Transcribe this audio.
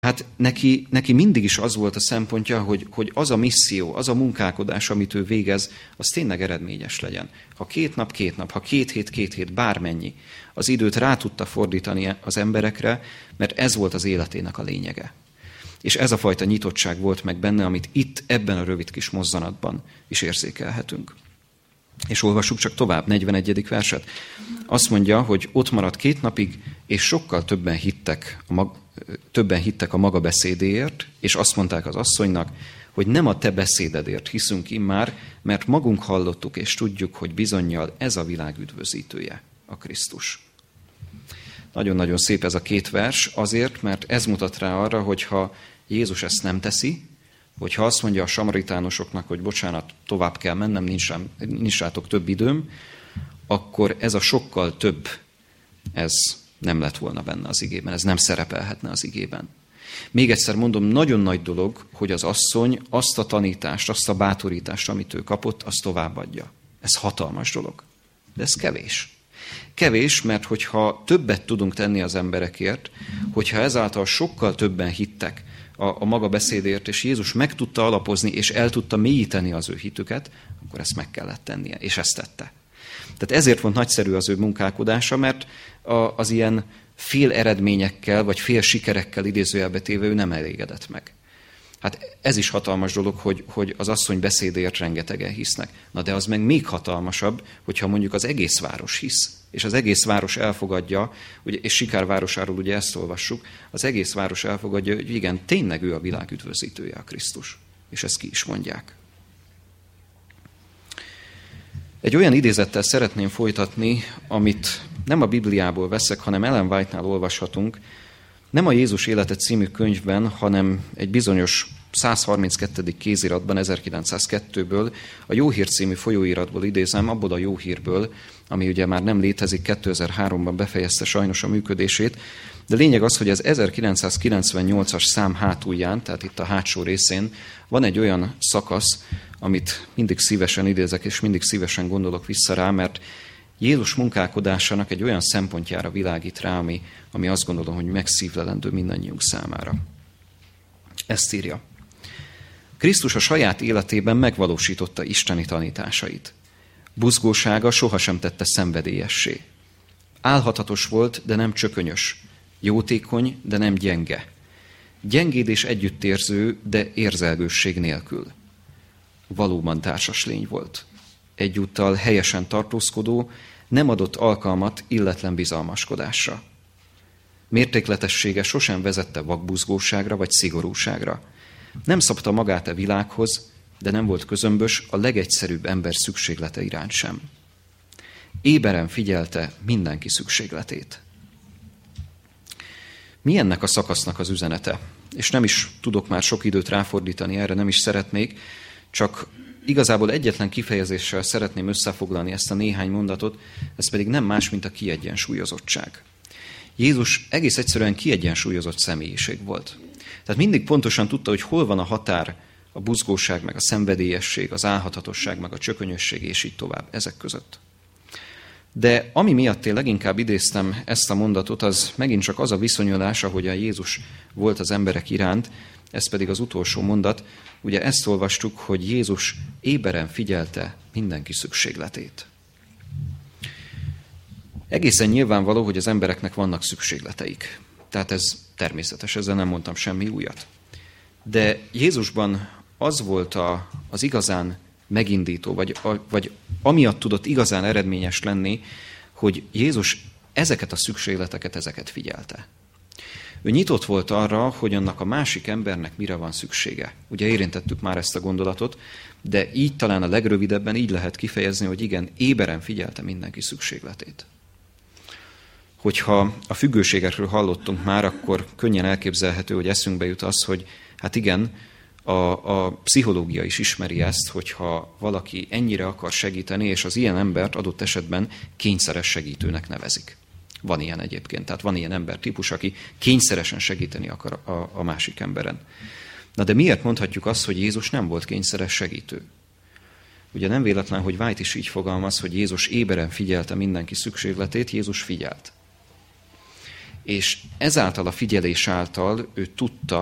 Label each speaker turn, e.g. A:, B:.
A: Hát neki mindig is az volt a szempontja, hogy az a misszió, az a munkálkodás, amit ő végez, az tényleg eredményes legyen. Ha 2 nap, ha 2 hét, bármennyi, az időt rá tudta fordítani az emberekre, mert ez volt az életének a lényege. És ez a fajta nyitottság volt meg benne, amit itt, ebben a rövid kis mozzanatban is érzékelhetünk. És olvassuk csak tovább, 41. verset. Azt mondja, hogy ott maradt 2 napig, és sokkal többen hittek a maga beszédéért, és azt mondták az asszonynak, hogy nem a te beszédedért hiszünk immár, mert magunk hallottuk, és tudjuk, hogy bizonnyal ez a világ üdvözítője, a Krisztus. Nagyon-nagyon szép ez a 2 vers, azért, mert ez mutat rá arra, hogyha Jézus ezt nem teszi, hogyha azt mondja a samaritánosoknak, hogy bocsánat, tovább kell mennem, nincs rátok több időm, akkor ez a sokkal több, ez nem lett volna benne az igében, ez nem szerepelhetne az igében. Még egyszer mondom, nagyon nagy dolog, hogy az asszony azt a tanítást, azt a bátorítást, amit ő kapott, azt továbbadja. Ez hatalmas dolog. De ez kevés. Kevés, mert hogyha többet tudunk tenni az emberekért, hogyha ezáltal sokkal többen hittek a maga beszédért, és Jézus meg tudta alapozni, és el tudta mélyíteni az ő hitüket, akkor ezt meg kellett tennie, és ezt tette. Tehát ezért volt nagyszerű az ő munkálkodása, mert az ilyen fél eredményekkel, vagy fél sikerekkel idézőjelbe téve ő nem elégedett meg. Hát ez is hatalmas dolog, hogy az asszony beszédért rengetegen hisznek. Na de az meg még hatalmasabb, hogyha mondjuk az egész város hisz, és az egész város elfogadja, ugye, és Sikár városáról ugye ezt olvassuk, az egész város elfogadja, hogy igen, tényleg ő a világ üdvözítője, a Krisztus. És ezt ki is mondják. Egy olyan idézettel szeretném folytatni, amit nem a Bibliából veszek, hanem Ellen White-nál olvashatunk, nem a Jézus élete című könyvben, hanem egy bizonyos 132. kéziratban 1902-ből, a Jó Hír című folyóiratból idézem, abból a Jó Hírből, ami ugye már nem létezik, 2003-ban befejezte sajnos a működését, de lényeg az, hogy az 1998-as szám hátulján, tehát itt a hátsó részén van egy olyan szakasz, amit mindig szívesen idézek, és mindig szívesen gondolok vissza rá, mert Jézus munkálkodásának egy olyan szempontjára világít rá, ami azt gondolom, hogy megszívlelendő mindannyiunk számára. Ezt írja. Krisztus a saját életében megvalósította isteni tanításait. Buzgósága sohasem tette szenvedélyessé. Álhatatos volt, de nem csökönyös. Jótékony, de nem gyenge. Gyengéd és együttérző, de érzelgősség nélkül. Valóban társas lény volt. Egyúttal helyesen tartózkodó, nem adott alkalmat illetlen bizalmaskodásra. Mértékletessége sosem vezette vakbuzgóságra vagy szigorúságra. Nem szabta magát a világhoz, de nem volt közömbös a legegyszerűbb ember szükséglete iránt sem. Éberen figyelte mindenki szükségletét. Mi ennek a szakasznak az üzenete? És nem is tudok már sok időt ráfordítani erre, nem is szeretnék, csak igazából egyetlen kifejezéssel szeretném összefoglalni ezt a néhány mondatot, ez pedig nem más, mint a kiegyensúlyozottság. Jézus egész egyszerűen kiegyensúlyozott személyiség volt. Tehát mindig pontosan tudta, hogy hol van a határ a buzgóság, meg a szenvedélyesség, az álhatatosság, meg a csökönyösség, és így tovább ezek között. De ami miatt én leginkább idéztem ezt a mondatot, az megint csak az a viszonyulás, ahogyan Jézus volt az emberek iránt, ez pedig az utolsó mondat. Ugye ezt olvastuk, hogy Jézus éberen figyelte mindenki szükségletét. Egészen nyilvánvaló, hogy az embereknek vannak szükségleteik. Tehát ez természetes, ezzel nem mondtam semmi újat. De Jézusban az volt az igazán megindító, vagy amiatt tudott igazán eredményes lenni, hogy Jézus ezeket a szükségleteket, ezeket figyelte. Ő nyitott volt arra, hogy annak a másik embernek mire van szüksége. Ugye érintettük már ezt a gondolatot, de így talán a legrövidebben így lehet kifejezni, hogy igen, éberen figyelte mindenki szükségletét. Hogyha a függőségekről hallottunk már, akkor könnyen elképzelhető, hogy eszünkbe jut az, hogy hát igen, a pszichológia is ismeri ezt, hogyha valaki ennyire akar segíteni, és az ilyen embert adott esetben kényszeres segítőnek nevezik. Van ilyen egyébként, tehát van ilyen embertípus, aki kényszeresen segíteni akar a másik emberen. Na de miért mondhatjuk azt, hogy Jézus nem volt kényszeres segítő? Ugye nem véletlen, hogy White is így fogalmaz, hogy Jézus éberen figyelte mindenki szükségletét, Jézus figyelt. és ezáltal a figyelés által ő tudta